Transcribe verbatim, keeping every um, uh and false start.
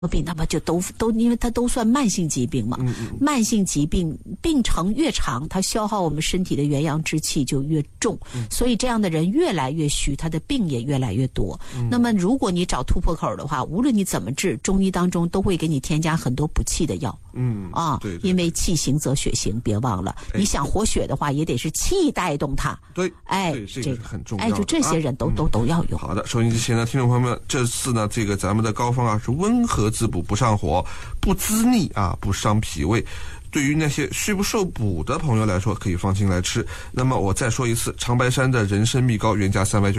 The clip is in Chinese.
病，那么就都都，因为它都算慢性疾病嘛。嗯嗯慢性疾病病程越长，它消耗我们身体的元阳之气就越重，嗯、所以这样的人越来越虚，他的病也越来越多。嗯、那么如果你找突破口的话，无论你怎么治，中医当中都会给你添加很多补气的药。嗯啊，对对对，因为气行则血行，别忘了，你想活血的话，也得是气带动它。 对， 哎， 对这个是很重要的。 哎，就这些人都、啊、都都要有。 好的，收音机前的听众朋友们，这次呢，这个咱们的膏方啊是温和滋补，不上火，不滋腻啊，不伤脾胃。对于那些虚不受补的朋友来说，可以放心来吃。那么我再说一次，长白山的人参蜜膏原价三百九。